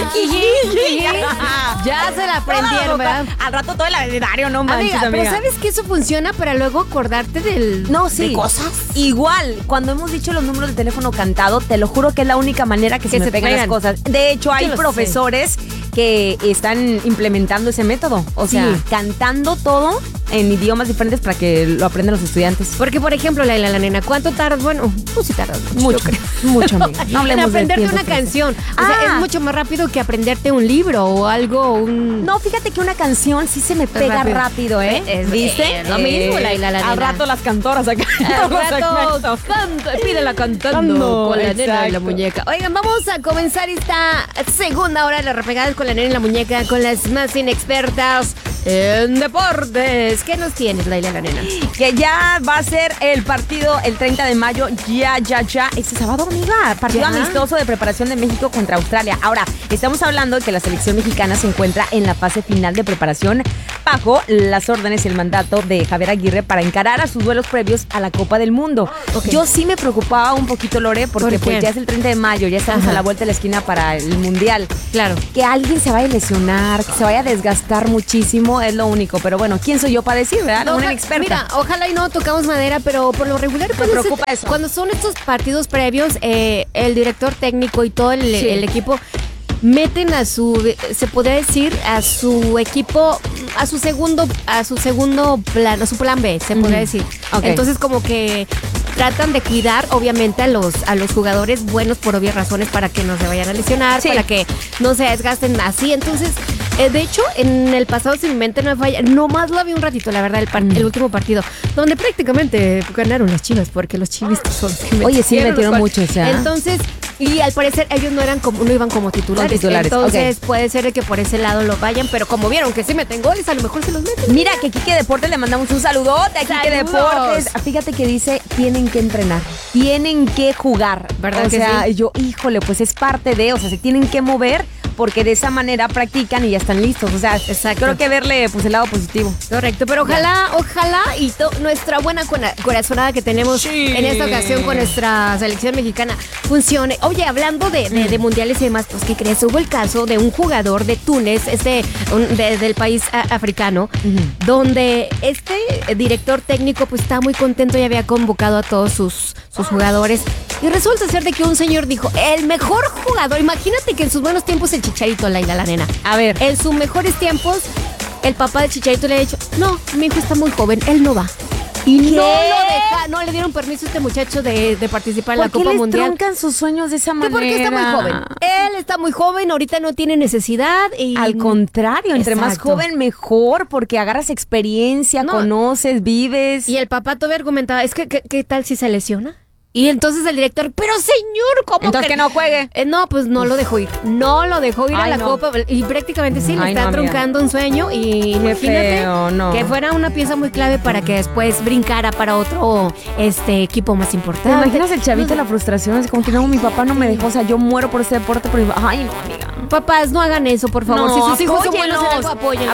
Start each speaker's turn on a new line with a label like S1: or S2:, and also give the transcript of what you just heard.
S1: Ya se la aprendieron, ¿verdad?
S2: Al rato todo el abecedario, no manches,
S1: Amiga,
S2: amiga.
S1: pero ¿sabes que eso funciona para luego acordarte de cosas?
S2: Igual, cuando hemos dicho los números de teléfono cantado, te lo juro que es la única manera que se me pegan las cosas. De hecho, hay profesores que están implementando ese método. O sea, cantando todo en idiomas diferentes para que lo aprendan los estudiantes.
S1: Porque, por ejemplo, la nena, ¿cuánto tardas? Bueno, pues sí tardas
S2: mucho, yo creo. Mucho, amiga. No hablemos
S1: en aprenderte
S2: de
S1: una canción. O sea, es mucho más rápido que aprenderte un libro o algo,
S2: No, fíjate que una canción sí se me pega rápido, ¿eh? ¿Viste?
S1: Lo mismo, la nena.
S2: Al rato las cantoras acá.
S1: Al rato, pídela cantando con la nena y la muñeca. Oigan, vamos a comenzar esta segunda hora de las repegadas con la nena y la muñeca, con las más inexpertas en deportes. ¿Qué nos tienes, Laila, la nena?
S2: Que ya va a ser el partido el 30 de mayo, ya. Este sábado, amiga. Partido amistoso de preparación de México contra Australia. Ahora, estamos hablando de que la selección mexicana se encuentra en la fase final de preparación bajo las órdenes y el mandato de Javier Aguirre para encarar a sus duelos previos a la Copa del Mundo. Okay. Yo sí me preocupaba un poquito, Lore, porque pues ya es el 30 de mayo, ya estamos a la vuelta de la esquina para el Mundial.
S1: Claro.
S2: Que alguien se vaya a lesionar, que se vaya a desgastar muchísimo, es lo único. Pero bueno, ¿quién soy yo para decir, verdad? No, una experta.
S1: Mira, ojalá y no tocamos madera, pero por lo regular
S2: me preocupa eso.
S1: Cuando son estos partidos previos, el director técnico y todo el equipo meten se podría decir, a su equipo, a su segundo plan, a su plan B, se podría decir. Okay. Entonces, como que tratan de cuidar, obviamente, a los jugadores buenos por obvias razones, para que no se vayan a lesionar, para que no se desgasten así. Entonces, de hecho, en el pasado, si mi mente no me falla, nomás lo vi un ratito, la verdad, el último partido, donde prácticamente ganaron las Chivas, porque los chivistas son los que
S2: metieron mucho, o sea.
S1: Entonces, y al parecer ellos no iban como titulares. Entonces puede ser que por ese lado lo vayan, pero como vieron que sí meten goles, a lo mejor se los meten.
S2: Mira, que Quique Deportes le mandamos un saludote a Quique Deportes. Fíjate que dice, tienen que entrenar, tienen que jugar, ¿verdad? O sea, yo, híjole, pues es parte de, o sea, se tienen que mover, porque de esa manera practican y ya están listos. O sea, creo que verle pues el lado positivo.
S1: Correcto, pero ojalá y nuestra buena corazonada que tenemos en esta ocasión con nuestra selección mexicana funcione. Oye, hablando de mundiales y demás, pues ¿qué crees? Hubo el caso de un jugador de Túnez, del país africano, donde este director técnico pues estaba muy contento y había convocado a todos sus jugadores. Y resulta ser de que un señor dijo, el mejor jugador, imagínate que en sus buenos tiempos el Chicharito, la nena.
S2: A ver.
S1: En sus mejores tiempos, el papá del Chicharito le ha dicho, no, mi hijo está muy joven, él no va. Y no le dieron permiso a este muchacho de participar en la Copa Mundial.
S2: ¿Por qué les truncan sus sueños de esa manera?
S1: Porque está muy joven. Él está muy joven, ahorita no tiene necesidad. Y
S2: al contrario, entre más joven mejor, porque agarras experiencia, conoces, vives.
S1: Y el papá todavía argumentaba, es que ¿qué tal si se lesiona? Y entonces el director, pero señor, ¿cómo
S2: entonces que no juegue?
S1: No, pues no lo dejó ir. No lo dejó ir a la Copa. Y prácticamente le está truncando un sueño. Y imagínate que fuera una pieza muy clave para que después brincara para otro equipo más importante.
S2: ¿Te imaginas el chavito, la frustración? Es como que no, mi papá no me dejó. O sea, yo muero por este deporte, pero ay, no, amiga.
S1: Papás, no hagan eso, por favor. Si sus hijos son buenos en algo, apóyenlos.